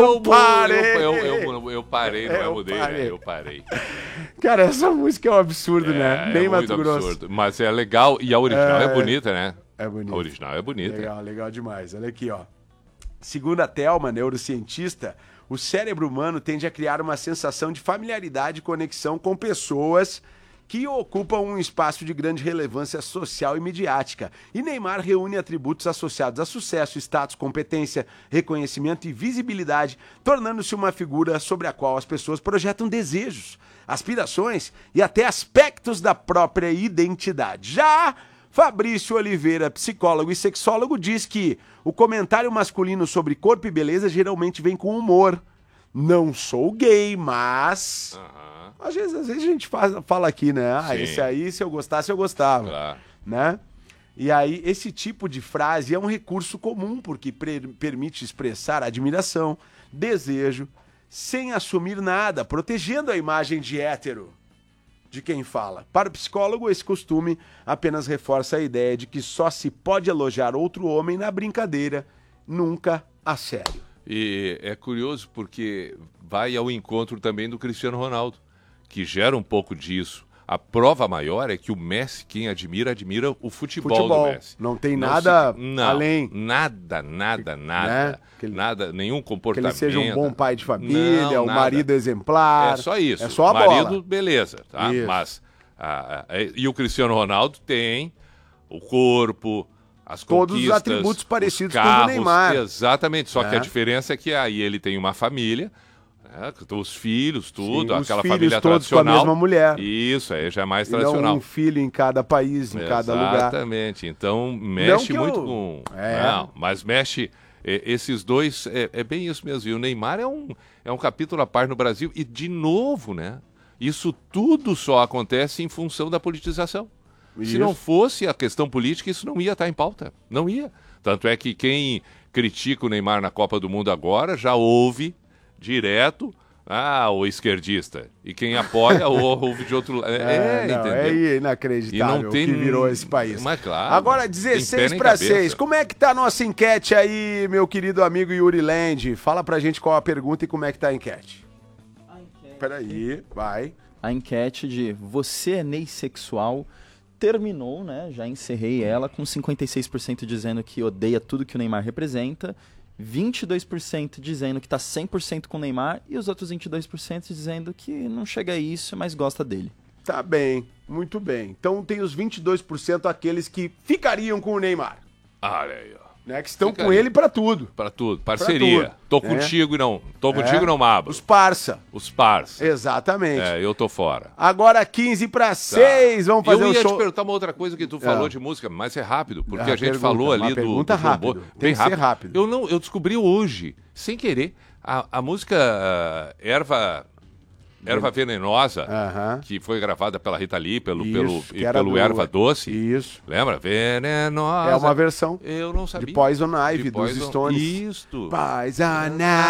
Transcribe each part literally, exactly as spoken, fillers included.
eu parei. Eu, eu, eu, eu parei, não é Eu mudei, parei. né? Eu parei. Cara, essa música é um absurdo, né? É, Nem é Mato muito Grosso. absurdo. Mas é legal. E a original é, É. bonita, né? É bonito. A original é bonita. Legal, legal demais. Olha aqui, ó. Segundo a Thelma, neurocientista, o cérebro humano tende a criar uma sensação de familiaridade e conexão com pessoas que ocupam um espaço de grande relevância social e midiática. E Neymar reúne atributos associados a sucesso, status, competência, reconhecimento e visibilidade, tornando-se uma figura sobre a qual as pessoas projetam desejos, aspirações e até aspectos da própria identidade. Já Fabrício Oliveira, psicólogo e sexólogo, diz que o comentário masculino sobre corpo e beleza geralmente vem com humor. Não sou gay, mas... Aham. Às vezes, às vezes a gente faz, fala aqui, né? Ah, Sim. esse aí, se eu gostasse, eu gostava. Claro. Né? E aí, esse tipo de frase é um recurso comum, porque pre- permite expressar admiração, desejo, sem assumir nada, protegendo a imagem de hétero de quem fala. Para o psicólogo, esse costume apenas reforça a ideia de que só se pode elogiar outro homem na brincadeira, nunca a sério. E é curioso porque vai ao encontro também do Cristiano Ronaldo, que gera um pouco disso. A prova maior é que o Messi, quem admira, admira o futebol, Futebol. do Messi. Não tem nada se- não, além. Nada, nada, nada. Né? Que ele- Nada, nenhum Que comportamento. ele seja um bom pai de família, Não, um nada. marido exemplar. É só isso. É só a Marido, bola. beleza, tá? Isso. Mas ah, ah, e o Cristiano Ronaldo tem o corpo, as Todos os conquistas, atributos parecidos os com o do carros, Neymar. Exatamente. Só que É. a diferença é que aí ele tem uma família, né, os filhos, tudo, Sim, os aquela filhos família todos com a tradicional. mesma mulher. Isso, aí já é mais E não tradicional. um filho em cada país, em cada lugar. Exatamente. Então mexe que muito eu- com. É. Não, mas mexe. é, esses dois, é, é bem isso mesmo. E o Neymar é um, é um capítulo à parte no Brasil. E, de novo, né? Isso tudo só acontece em função da politização. Isso. Se não fosse a questão política, isso não ia estar em pauta. Não ia. Tanto é que quem critica o Neymar na Copa do Mundo agora já ouve direto. Ah, o esquerdista. E quem apoia ouve de outro lado. É, É, não, entendeu? é inacreditável E não tem- o que virou esse país. Mas claro, Agora, tem dezesseis pé nem para cabeça. seis. Como é que tá a nossa enquete aí, meu querido amigo Yuri Land? Fala pra gente qual a pergunta e como é que tá a enquete. A enquete, Peraí, vai. a enquete de você é neissexual terminou, né? Já encerrei ela com cinquenta e seis por cento dizendo que odeia tudo que o Neymar representa, vinte e dois por cento dizendo que tá cem por cento com o Neymar e os outros vinte e dois por cento dizendo que não chega a isso, mas gosta dele. Tá bem, muito bem. Então tem os vinte e dois por cento aqueles que ficariam com o Neymar, Olha aí, ó. né? Que estão com Ficaria. ele pra tudo. Pra tudo. Parceria. tudo, Tô né? contigo e não. Tô contigo É. e não mabo. Os parça. Os parça. Exatamente. É, eu tô fora. Agora quinze para seis, vamos fazer eu o ia show. te perguntar uma outra coisa que tu falou Ah. de música, mas é rápido, porque Ah, a gente pergunta, falou uma ali do, pergunta do João rápido. Bo- Tem bem que ser rápido. rápido. Eu não, eu descobri hoje, sem querer, a, a música ah, Erva Erva Venenosa, Aham. que foi gravada pela Rita Lee, pelo Isso, pelo, que e era pelo do- Erva Doce. Isso. Lembra? Venenosa. É uma versão Eu não sabia. de Poison Ivy, De dos Poison- Stones. Isto. Poison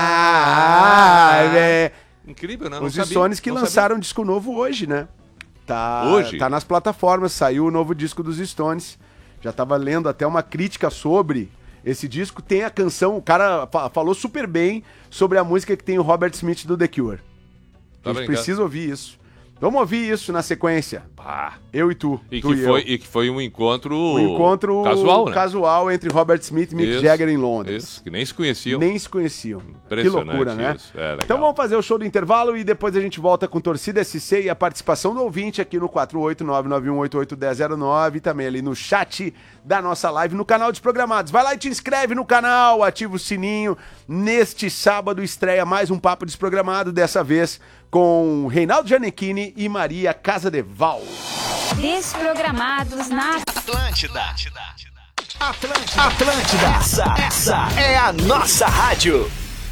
Ah, Ivy. Incrível, né? Não Os sabia, Stones que não lançaram um disco novo hoje, né? Tá, Hoje? Tá nas plataformas, saiu o novo disco dos Stones. Já tava lendo até uma crítica sobre esse disco. Tem a canção, o cara fa- falou super bem sobre a música que tem o Robert Smith do The Cure. Tá a gente brincando? precisa ouvir isso. Vamos ouvir isso na sequência. Pá. Eu e tu. E tu que, e foi, eu. e que foi um encontro, Um encontro casual, né? casual entre Robert Smith e Mick Isso, Jagger em Londres. Isso, que nem se conheciam. Nem se conheciam. Que Impressionante loucura, né? isso. É, legal. Então vamos fazer o show do intervalo e depois a gente volta com Torcida S C e a participação do ouvinte aqui no quatro oito nove nove um oito oito um zero zero nove e também ali no chat da nossa live no canal Desprogramados. Vai lá e te inscreve no canal, ativa o sininho. Neste sábado estreia mais um Papo Desprogramado, dessa vez com Reinaldo Gianecchini e Maria Casadeval. Desprogramados na Atlântida. Atlântida. Atlântida. Essa, essa é a nossa rádio.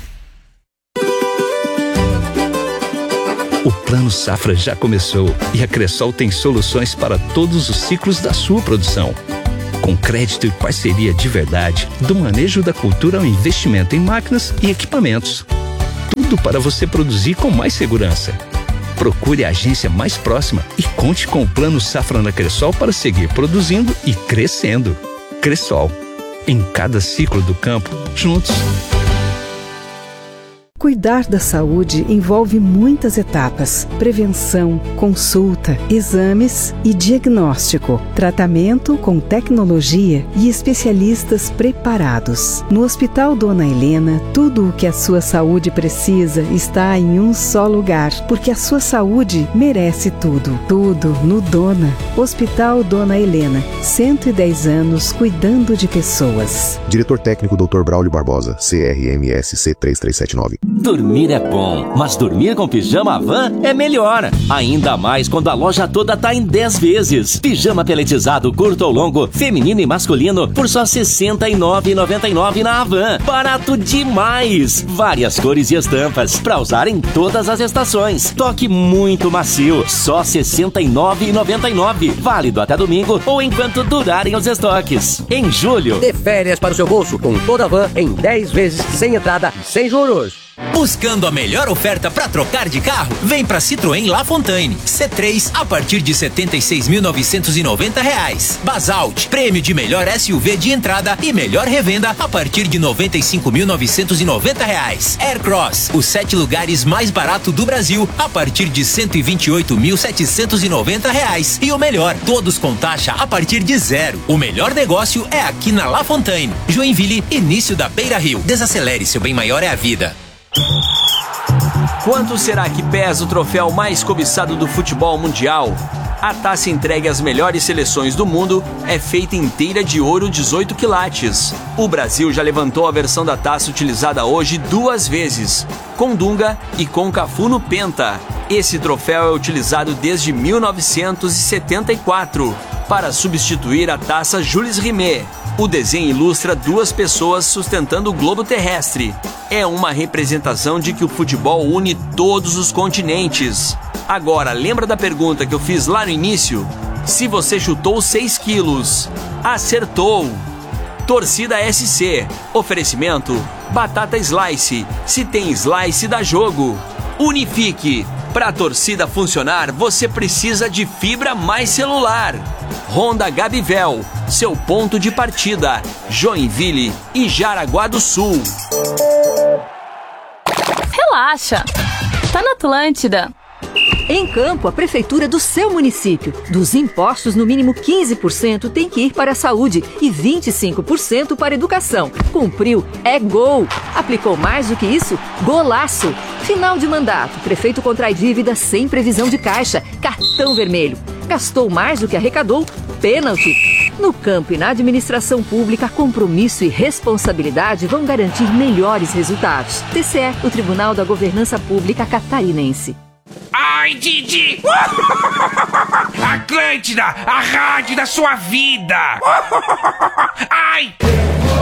O Plano Safra já começou e a Cressol tem soluções para todos os ciclos da sua produção. Com crédito e parceria de verdade, do manejo da cultura ao investimento em máquinas e equipamentos. Tudo para você produzir com mais segurança. Procure a agência mais próxima e conte com o Plano Safra na Cressol para seguir produzindo e crescendo. Cressol. Em cada ciclo do campo, juntos. Cuidar da saúde envolve muitas etapas: prevenção, consulta, exames e diagnóstico, tratamento com tecnologia e especialistas preparados. No Hospital Dona Helena, tudo o que a sua saúde precisa está em um só lugar, porque a sua saúde merece tudo. Tudo no Dona. Hospital Dona Helena, cento e dez anos cuidando de pessoas. Diretor técnico doutor Braulio Barbosa, C R M S C três três sete nove. Dormir é bom, mas dormir com pijama Havan é melhor. Ainda mais quando a loja toda tá em dez vezes. Pijama peletizado curto ou longo, feminino e masculino, por só sessenta e nove reais e noventa e nove centavos na Havan. Barato demais! Várias cores e estampas, pra usar em todas as estações. Toque muito macio, só sessenta e nove reais e noventa e nove centavos. Válido até domingo ou enquanto durarem os estoques. Em julho, dê férias para o seu bolso com toda a Havan em dez vezes sem entrada e sem juros. Buscando a melhor oferta para trocar de carro? Vem para Citroën La Fontaine. C três a partir de setenta e seis mil novecentos e noventa reais. Basalt, prêmio de melhor S U V de entrada e melhor revenda a partir de noventa e cinco mil novecentos e noventa reais. Aircross, os sete lugares mais barato do Brasil a partir de cento e vinte e oito mil setecentos e noventa reais. E o melhor, todos com taxa a partir de zero. O melhor negócio é aqui na La Fontaine. Joinville, início da Beira Rio. Desacelere, seu bem maior é a vida. Quanto será que pesa o troféu mais cobiçado do futebol mundial? A taça entregue às melhores seleções do mundo é feita inteira de ouro dezoito quilates. O Brasil já levantou a versão da taça utilizada hoje duas vezes, com Dunga e com Cafu no Penta. Esse troféu é utilizado desde mil novecentos e setenta e quatro, para substituir a taça Jules Rimet. O desenho ilustra duas pessoas sustentando o globo terrestre. É uma representação de que o futebol une todos os continentes. Agora, lembra da pergunta que eu fiz lá no início? Se você chutou seis quilos, acertou! Torcida S C. Oferecimento: batata slice. Se tem slice, dá jogo. Unifique. Para a torcida funcionar, você precisa de fibra mais celular. Honda Gabivel, seu ponto de partida. Joinville e Jaraguá do Sul. Relaxa, tá na Atlântida. Em Campo, a prefeitura do seu município. Dos impostos, no mínimo quinze por cento tem que ir para a saúde e vinte e cinco por cento para a educação. Cumpriu, é gol. Aplicou mais do que isso? Golaço. Final de mandato, prefeito contrai dívida sem previsão de caixa. Cartão vermelho. Gastou mais do que arrecadou? Pênalti. No campo e na administração pública, compromisso e responsabilidade vão garantir melhores resultados. T C E, o Tribunal da Governança Pública Catarinense. Ai, Didi! Atlântida, a rádio da sua vida! Ai!